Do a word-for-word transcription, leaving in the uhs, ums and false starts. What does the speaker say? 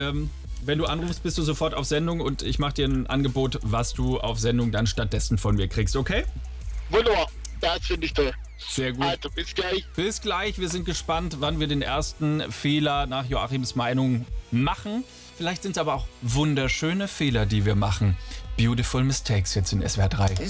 Ähm, wenn du anrufst, bist du sofort auf Sendung und ich mache dir ein Angebot, was du auf Sendung dann stattdessen von mir kriegst, okay? Wunderbar, das finde ich toll. Sehr gut. Also, bis gleich. Bis gleich. Wir sind gespannt, wann wir den ersten Fehler nach Joachims Meinung machen. Vielleicht sind es aber auch wunderschöne Fehler, die wir machen. Beautiful Mistakes jetzt in S W R drei.